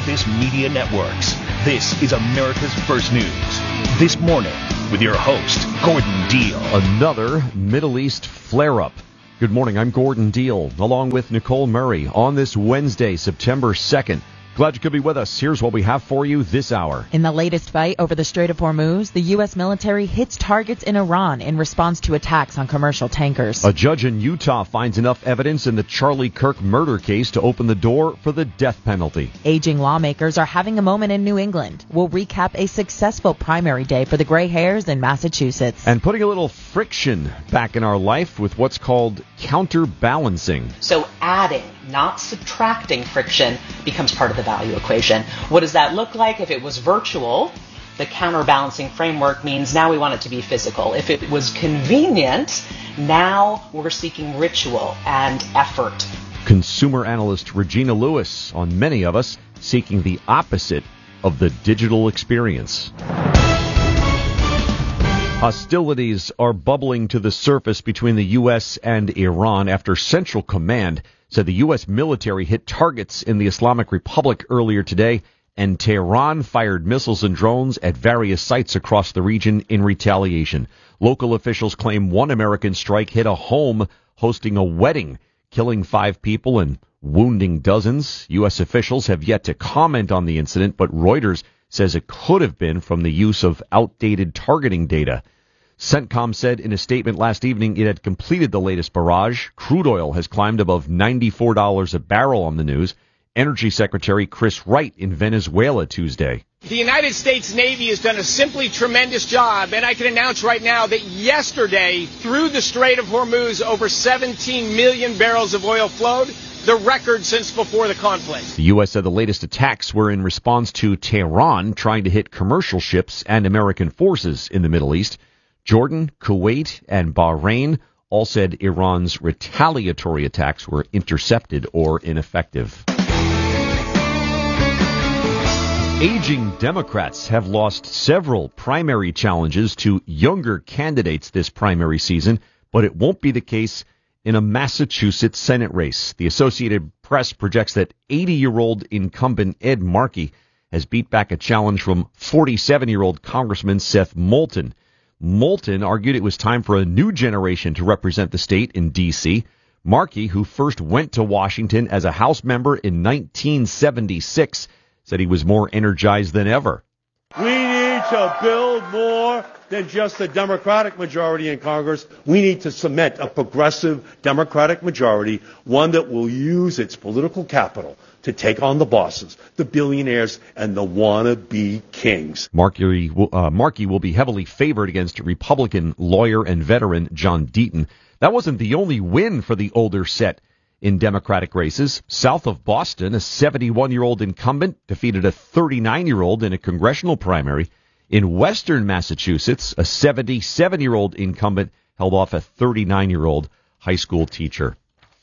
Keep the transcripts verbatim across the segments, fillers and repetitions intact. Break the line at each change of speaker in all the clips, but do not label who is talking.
Office Media Networks. This is America's First News. This morning, with your host, Gordon Deal.
Another Middle East flare-up. Good morning, I'm Gordon Deal, along with Nicole Murray, on this Wednesday, September second. Glad you could be with us. Here's what we have for you this hour.
In the latest fight over the Strait of Hormuz, the U S military hits targets in Iran in response to attacks on commercial tankers.
A judge in Utah finds enough evidence in the Charlie Kirk murder case to open the door for the death penalty.
Aging lawmakers are having a moment in New England. We'll recap a successful primary day for the gray hairs in Massachusetts.
And putting a little friction back in our life with what's called counterbalancing.
So adding, not subtracting friction becomes part of the value equation. What does that look like? If it was virtual, the counterbalancing framework means now we want it to be physical. If it was convenient, now we're seeking ritual and effort.
Consumer analyst Regina Lewis on Many of Us, seeking the opposite of the digital experience. Hostilities are bubbling to the surface between the U S and Iran after Central Command said the U S military hit targets in the Islamic Republic earlier today, and Tehran fired missiles and drones at various sites across the region in retaliation. Local officials claim one American strike hit a home hosting a wedding, killing five people and wounding dozens. U S officials have yet to comment on the incident, but Reuters says it could have been from the use of outdated targeting data. CENTCOM said in a statement last evening it had completed the latest barrage. Crude oil has climbed above ninety-four dollars a barrel on the news. Energy Secretary Chris Wright in Venezuela Tuesday.
The United States Navy has done a simply tremendous job, and I can announce right now that yesterday, through the Strait of Hormuz, over seventeen million barrels of oil flowed, the record since before the conflict.
The U S said the latest attacks were in response to Tehran trying to hit commercial ships and American forces in the Middle East. Jordan, Kuwait, and Bahrain all said Iran's retaliatory attacks were intercepted or ineffective. Aging Democrats have lost several primary challenges to younger candidates this primary season, but it won't be the case in a Massachusetts Senate race. The Associated Press projects that eighty-year-old incumbent Ed Markey has beat back a challenge from forty-seven-year-old Congressman Seth Moulton. Moulton argued it was time for a new generation to represent the state in D C. Markey, who first went to Washington as a House member in nineteen seventy-six, said he was more energized than ever.
We need to build more than just a Democratic majority in Congress. We need to cement a progressive Democratic majority, one that will use its political capital to take on the bosses, the billionaires, and the wannabe kings.
Markey, uh, Markey will be heavily favored against Republican lawyer and veteran John Deaton. That wasn't the only win for the older set in Democratic races. South of Boston, a seventy-one-year-old incumbent defeated a thirty-nine-year-old in a congressional primary. In Western Massachusetts, a seventy-seven-year-old incumbent held off a thirty-nine-year-old high school teacher.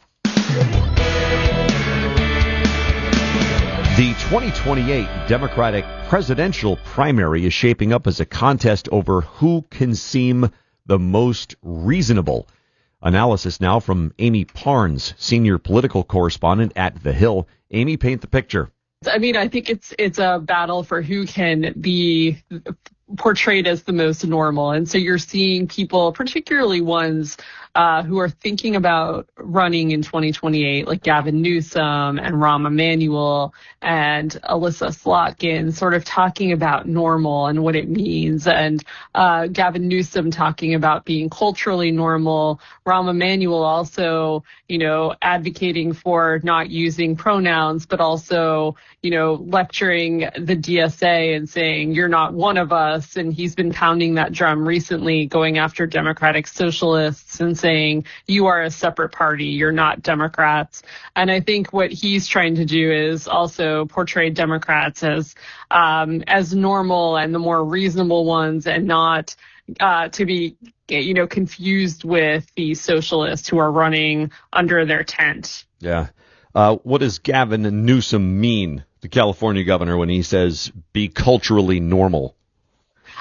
The twenty twenty-eight Democratic presidential primary is shaping up as a contest over who can seem the most reasonable. Analysis now from Amy Parnes, senior political correspondent at The Hill. Amy, paint the picture.
I mean, I think it's it's a battle for who can be portrayed as the most normal. And so you're seeing people, particularly ones uh, who are thinking about running in twenty twenty-eight, like Gavin Newsom and Rahm Emanuel and Alyssa Slotkin, sort of talking about normal and what it means. And uh, Gavin Newsom talking about being culturally normal. Rahm Emanuel also, you know, advocating for not using pronouns, but also, you know, lecturing the D S A and saying, you're not one of us. And he's been pounding that drum recently, going after Democratic socialists and saying, you are a separate party, you're not Democrats. And I think what he's trying to do is also portray Democrats as um, as normal and the more reasonable ones, and not uh, to be, you know, confused with the socialists who are running under their tent.
Yeah. Uh, what does Gavin Newsom mean, the California governor, when he says be culturally normal?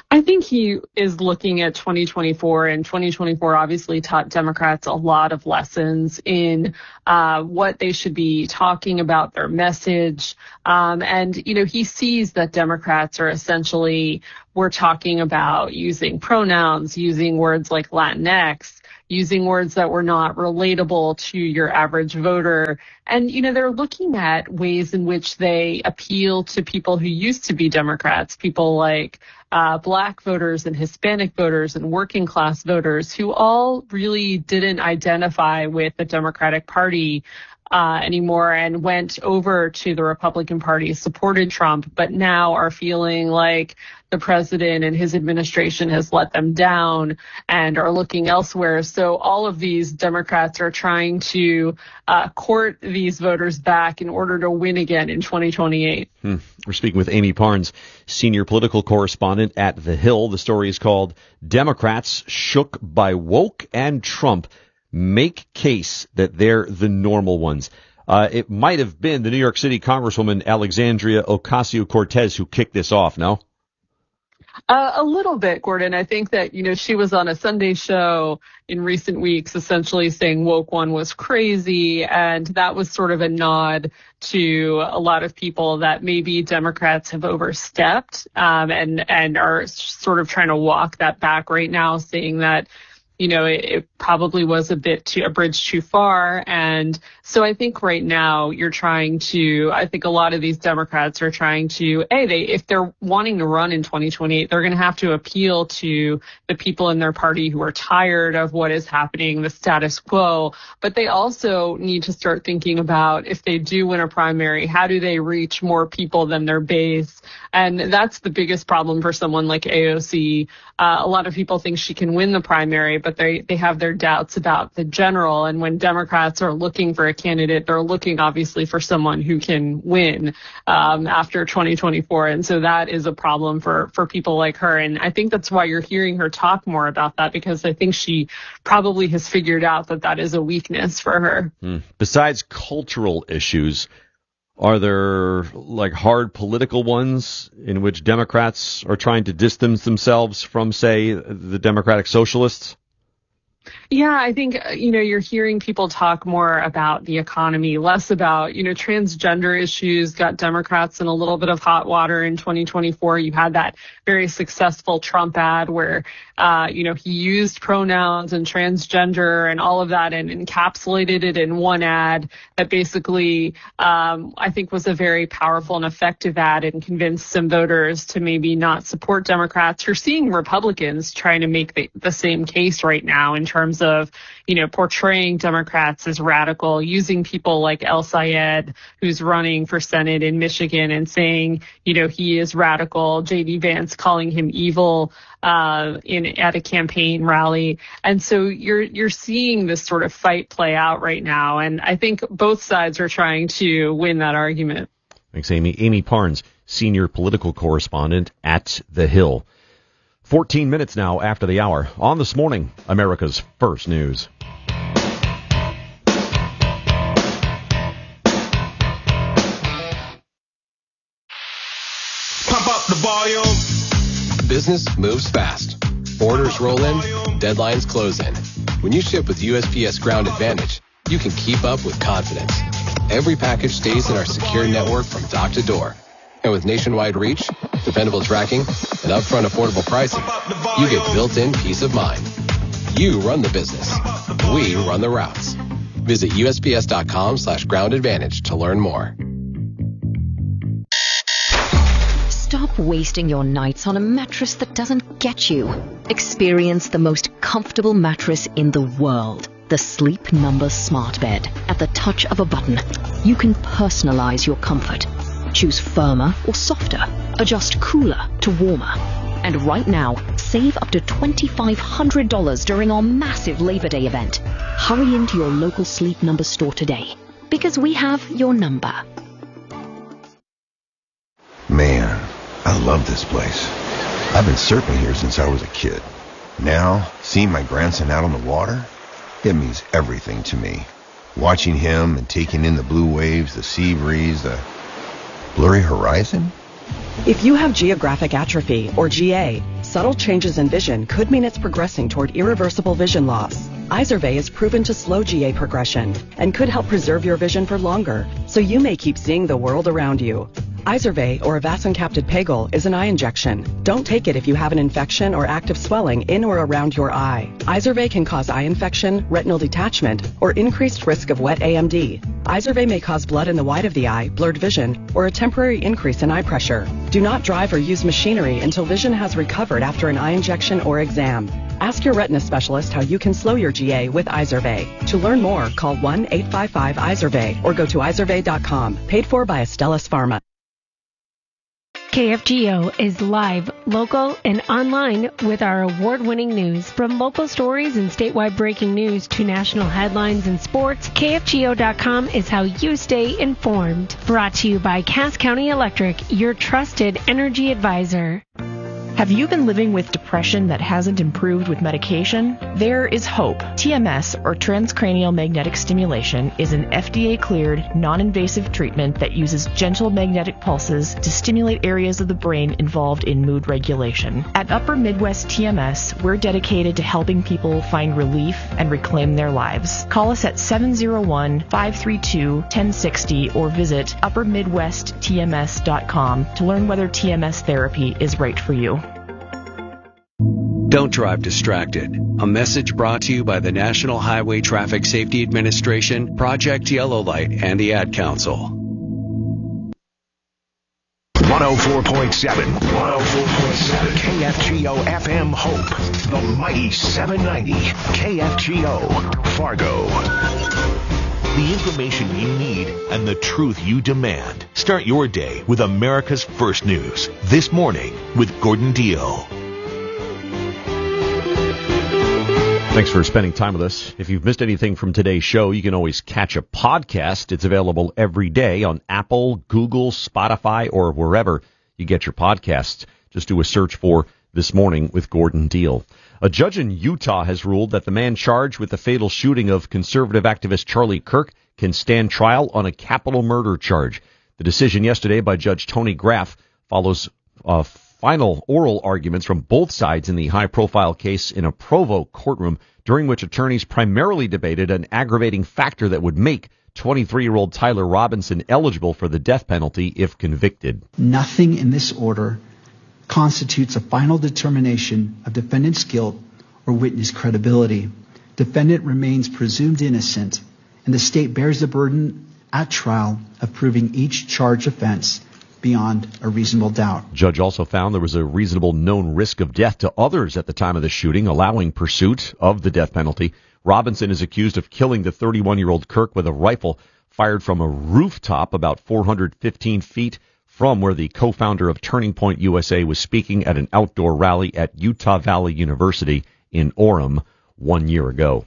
I think he is looking at twenty twenty-four, and twenty twenty-four obviously taught Democrats a lot of lessons in uh, what they should be talking about, their message. Um, and, you know, he sees that Democrats are essentially, we're talking about using pronouns, using words like Latinx, using words that were not relatable to your average voter. And, you know, they're looking at ways in which they appeal to people who used to be Democrats, people like uh, black voters and Hispanic voters and working class voters who all really didn't identify with the Democratic Party Uh, anymore and went over to the Republican Party, supported Trump, but now are feeling like the president and his administration has let them down and are looking elsewhere. So all of these Democrats are trying to uh, court these voters back in order to win again in twenty twenty-eight.
Hmm. We're speaking with Amy Parnes, senior political correspondent at The Hill. The story is called Democrats Shook by Woke and Trump Make Case That They're the Normal Ones. Uh, it might have been the New York City Congresswoman Alexandria Ocasio-Cortez who kicked this off, no?
Uh, a little bit, Gordon. I think that, you know, she was on a Sunday show in recent weeks essentially saying woke one was crazy. And that was sort of a nod to a lot of people that maybe Democrats have overstepped um, and, and are sort of trying to walk that back right now, saying that, you know, it, it probably was a bit too, a bridge too far. And so I think right now you're trying to, I think a lot of these Democrats are trying to, A, they, if they're wanting to run in twenty twenty-eight, they're going to have to appeal to the people in their party who are tired of what is happening, the status quo. But they also need to start thinking about if they do win a primary, how do they reach more people than their base? And that's the biggest problem for someone like A O C. Uh, a lot of people think she can win the primary, but they, they have their doubts about the general. And when Democrats are looking for a candidate, they're looking obviously for someone who can win um, after twenty twenty-four. And so that is a problem for, for people like her. And I think that's why you're hearing her talk more about that, because I think she probably has figured out that that is a weakness for her.
Hmm. Besides cultural issues, are there like hard political ones in which Democrats are trying to distance themselves from, say, the Democratic Socialists?
Yeah, I think, you know, you're hearing people talk more about the economy, less about, you know, transgender issues got Democrats in a little bit of hot water in twenty twenty-four. You had that very successful Trump ad where, uh, you know, he used pronouns and transgender and all of that and encapsulated it in one ad that basically, um, I think was a very powerful and effective ad and convinced some voters to maybe not support Democrats. You're seeing Republicans trying to make the, the same case right now in terms of, you know, portraying Democrats as radical, using people like El Sayed, who's running for Senate in Michigan, and saying, you know, he is radical. J D Vance calling him evil uh, in at a campaign rally. And so you're you're seeing this sort of fight play out right now. And I think both sides are trying to win that argument.
Thanks, Amy. Amy Parnes, senior political correspondent at The Hill. fourteen minutes now after the hour. On This Morning, America's First News.
Pump up the volume.
Business moves fast. Orders roll in, deadlines close in. When you ship with U S P S Ground Advantage, you can keep up with confidence. Every package stays in our secure network from dock to door. And with nationwide reach, dependable tracking, and upfront affordable pricing, you get built-in peace of mind. You run the business. We run the routes. Visit U S P S dot com slash ground advantage to learn more.
Stop wasting your nights on a mattress that doesn't get you. Experience the most comfortable mattress in the world. The Sleep Number Smart Bed. At the touch of a button, you can personalize your comfort. Choose firmer or softer. Adjust cooler to warmer. And right now, save up to twenty-five hundred dollars during our massive Labor Day event. Hurry into your local Sleep Number store today, because we have your number.
Man, I love this place. I've been surfing here since I was a kid. Now, seeing my grandson out on the water, it means everything to me. Watching him and taking in the blue waves, the sea breeze, the blurry horizon.
If you have geographic atrophy, or G A,
subtle changes in vision could mean it's progressing toward irreversible vision loss. Izervay is proven to slow G A progression and could help preserve your vision for longer, so you may keep seeing the world around you. Izervay, or avacincaptad pegol, is an eye injection. Don't take it if you have an infection or active swelling in or around your eye. Izervay can cause eye infection, retinal detachment, or increased risk of wet A M D. Izervay may cause blood in the white of the eye, blurred vision, or a temporary increase in eye pressure. Do not drive or use machinery until vision has recovered after an eye injection or exam. Ask your retina specialist how you can slow your G A with Izervay. To learn more, call one eight five five Izervay or go to izervay dot com. Paid for by Astellas Pharma.
K F G O is live, local, and online with our award-winning news. From local stories and statewide breaking news to national headlines and sports, K F G O dot com is how you stay informed. Brought to you by Cass County Electric, your trusted energy advisor.
Have you been living with depression that hasn't improved with medication? There is hope. T M S, or transcranial magnetic stimulation, is an F D A-cleared, non-invasive treatment that uses gentle magnetic pulses to stimulate areas of the brain involved in mood regulation. At Upper Midwest T M S, we're dedicated to helping people find relief and reclaim their lives. Call us at seven oh one, five three two, one oh six oh or visit upper midwest t m s dot com to learn whether T M S therapy is right for you.
Don't drive distracted. A message brought to you by the National Highway Traffic Safety Administration, Project Yellow Light, and the Ad Council.
one oh four point seven. one oh four point seven. K F G O F M Hope. The mighty seven ninety. K F G O. Fargo. The information you need and the truth you demand. Start your day with America's First News. This morning with Gordon Deal.
Thanks for spending time with us. If you've missed anything from today's show, you can always catch a podcast. It's available every day on Apple, Google, Spotify, or wherever you get your podcasts. Just do a search for This Morning with Gordon Deal. A judge in Utah has ruled that the man charged with the fatal shooting of conservative activist Charlie Kirk can stand trial on a capital murder charge. The decision yesterday by Judge Tony Graff follows a final oral arguments from both sides in the high-profile case in a Provo courtroom, during which attorneys primarily debated an aggravating factor that would make twenty-three-year-old Tyler Robinson eligible for the death penalty if convicted.
Nothing in this order constitutes a final determination of defendant's guilt or witness credibility. Defendant remains presumed innocent, and the state bears the burden at trial of proving each charged offense beyond a reasonable doubt.
Judge also found there was a reasonable known risk of death to others at the time of the shooting, allowing pursuit of the death penalty. Robinson is accused of killing the thirty-one-year-old Kirk with a rifle fired from a rooftop about four hundred fifteen feet from where the co-founder of Turning Point U S A was speaking at an outdoor rally at Utah Valley University in Orem one year ago.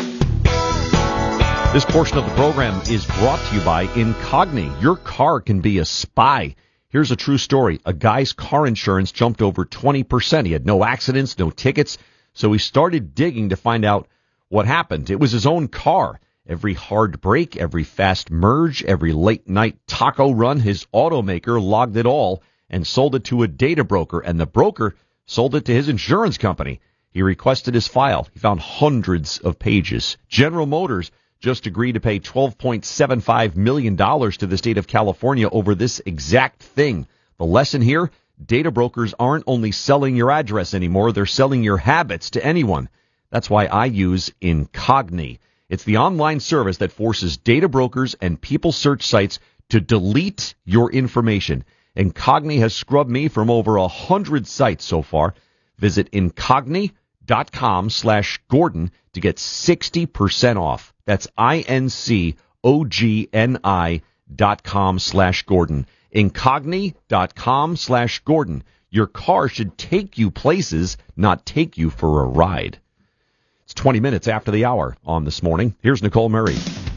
This portion of the program is brought to you by Incogni. Your car can be a spy. Here's a true story. A guy's car insurance jumped over twenty percent. He had no accidents, no tickets, so he started digging to find out what happened. It was his own car. Every hard brake, every fast merge, every late-night taco run, his automaker logged it all and sold it to a data broker, and the broker sold it to his insurance company. He requested his file. He found hundreds of pages. General Motors just agreed to pay twelve point seven five million dollars to the state of California over this exact thing. The lesson here, data brokers aren't only selling your address anymore, they're selling your habits to anyone. That's why I use Incogni. It's the online service that forces data brokers and people search sites to delete your information. Incogni has scrubbed me from over a hundred sites so far. Visit Incogni.com slash Gordon to get sixty percent off. That's I-N-C-O-G-N-I dot com slash Gordon. Incogni.com slash Gordon. Your car should take you places, not take you for a ride. It's twenty minutes after the hour on This Morning. Here's Nicole Murray.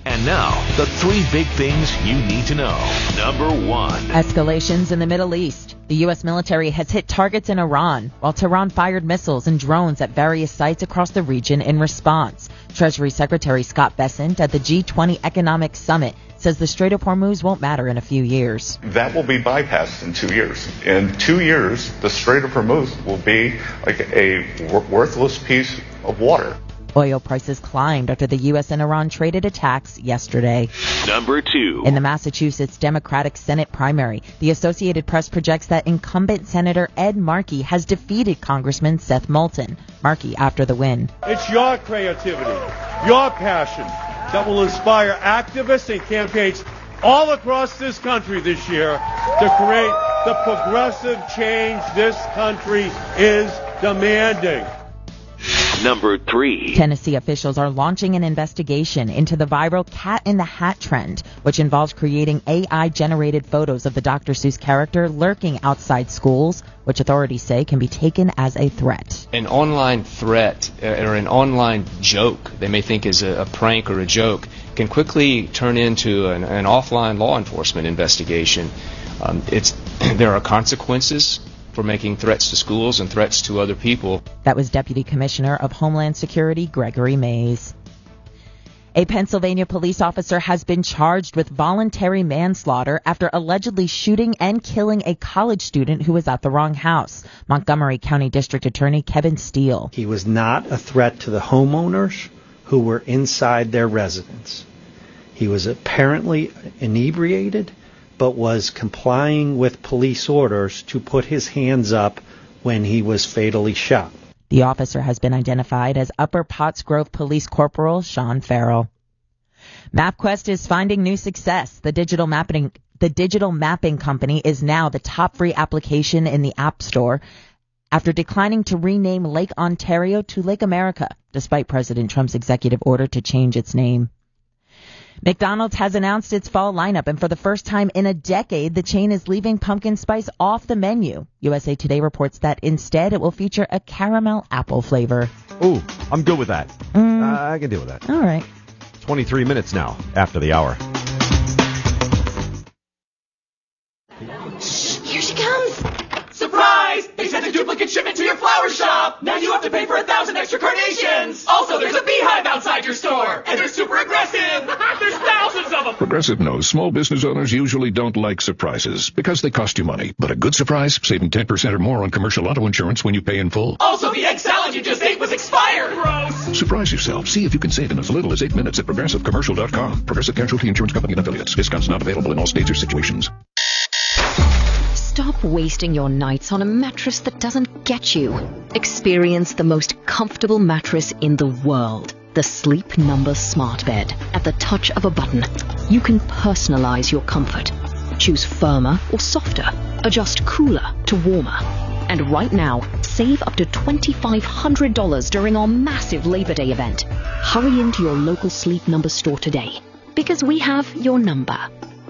And now, the three big things you need to know. Number one.
Escalations in the Middle East. The U S military has hit targets in Iran, while Tehran fired missiles and drones at various sites across the region in response. Treasury Secretary Scott Bessent at the G twenty Economic Summit says the Strait of Hormuz won't matter in a few years.
That will be bypassed in two years. In two years, the Strait of Hormuz will be like a worthless piece of water.
Oil prices climbed after the U S and Iran traded attacks yesterday.
Number two.
In the Massachusetts Democratic Senate primary, the Associated Press projects that incumbent Senator Ed Markey has defeated Congressman Seth Moulton. Markey after the win.
It's your creativity, your passion that will inspire activists and campaigns all across this country this year to create the progressive change this country is demanding.
Number three.
Tennessee officials are launching an investigation into the viral Cat in the Hat trend, which involves creating A I-generated photos of the Doctor Seuss character lurking outside schools, which authorities say can be taken as a threat.
An online threat uh, or an online joke they may think is a, a prank or a joke can quickly turn into an, an offline law enforcement investigation. Um, it's there are consequences for making threats to schools and threats to other people.
That was Deputy Commissioner of Homeland Security Gregory Mays. A Pennsylvania police officer has been charged with voluntary manslaughter after allegedly shooting and killing a college student who was at the wrong house. Montgomery County District Attorney Kevin Steele.
He was not a threat to the homeowners who were inside their residence. He was apparently inebriated, but was complying with police orders to put his hands up when he was fatally shot.
The officer has been identified as Upper Pottsgrove Police Corporal Sean Farrell. MapQuest is finding new success. The digital mapping the digital mapping company is now the top free application in the App Store after declining to rename Lake Ontario to Lake America, despite President Trump's executive order to change its name. McDonald's has announced its fall lineup, and for the first time in a decade, the chain is leaving pumpkin spice off the menu. U S A Today reports that instead it will feature a caramel apple flavor.
Ooh, I'm good with that.
Mm.
Uh, I can deal with that.
All right.
twenty-three minutes now after the hour.
Here she comes! Surprise! They sent a duplicate shipment to your flower shop! Now you have to pay for a thousand extra carnations! Also, there's a beehive outside your store! And they're super aggressive! There's thousands of them!
Progressive knows small business owners usually don't like surprises because they cost you money. But a good surprise, saving ten percent or more on commercial auto insurance when you pay in full.
Also, the egg salad you just ate was expired! Gross!
Surprise yourself. See if you can save in as little as eight minutes at progressive commercial dot com. Progressive Casualty Insurance Company and Affiliates. Discounts not available in all states or situations.
Stop wasting your nights on a mattress that doesn't get you. Experience the most comfortable mattress in the world. The Sleep Number Smart Bed. At the touch of a button, you can personalize your comfort. Choose firmer or softer. Adjust cooler to warmer. And right now, save up to two thousand five hundred dollars during our massive Labor Day event. Hurry into your local Sleep Number store today, because we have your number.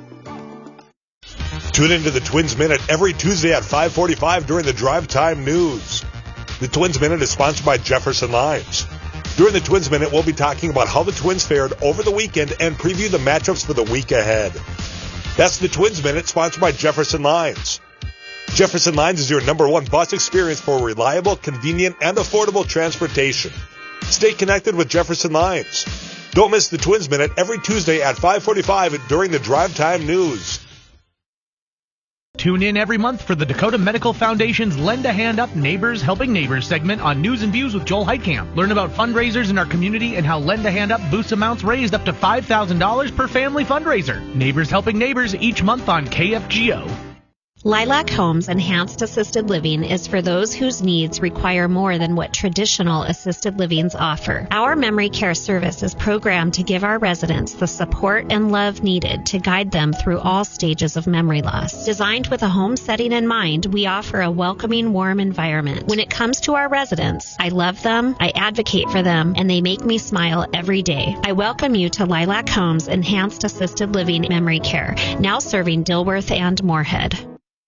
Tune into the Twins Minute every Tuesday at five forty-five during the Drive Time News. The Twins Minute is sponsored by Jefferson Limes. During the Twins Minute, we'll be talking about how the Twins fared over the weekend and preview the matchups for the week ahead. That's the Twins Minute, sponsored by Jefferson Limes. Jefferson Limes is your number one bus experience for reliable, convenient, and affordable transportation. Stay connected with Jefferson Limes. Don't miss the Twins Minute every Tuesday at five forty-five during the Drive Time News.
Tune in every month for the Dakota Medical Foundation's Lend a Hand Up Neighbors Helping Neighbors segment on News and Views with Joel Heitkamp. Learn about fundraisers in our community and how Lend a Hand Up boosts amounts raised up to five thousand dollars per family fundraiser. Neighbors Helping Neighbors each month on K F G O.
Lilac Homes Enhanced Assisted Living is for those whose needs require more than what traditional assisted livings offer. Our memory care service is programmed to give our residents the support and love needed to guide them through all stages of memory loss. Designed with a home setting in mind, we offer a welcoming, warm environment. When it comes to our residents, I love them, I advocate for them, and they make me smile every day. I welcome you to Lilac Homes Enhanced Assisted Living Memory Care, now serving Dilworth and Moorhead.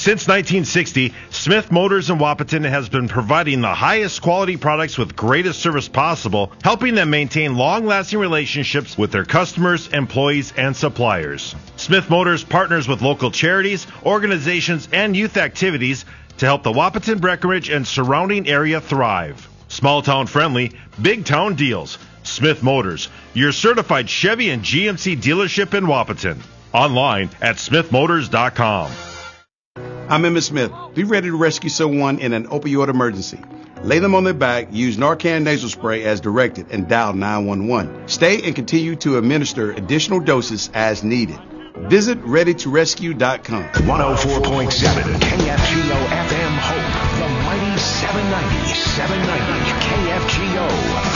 Since nineteen sixty, Smith Motors in Wahpeton has been providing the highest quality products with greatest service possible, helping them maintain long-lasting relationships with their customers, employees, and suppliers. Smith Motors partners with local charities, organizations, and youth activities to help the Wahpeton, Breckenridge, and surrounding area thrive. Small-town friendly, big-town deals. Smith Motors, your certified Chevy and G M C dealership in Wahpeton. Online at smith motors dot com.
I'm Emmett Smith. Be ready to rescue someone in an opioid emergency. Lay them on their back, use Narcan nasal spray as directed, and dial nine one one. Stay and continue to administer additional doses as needed. Visit ready to rescue dot com.
one oh four point seven K F G O F M Hope. The mighty seven ninety, seven ninety K F G O.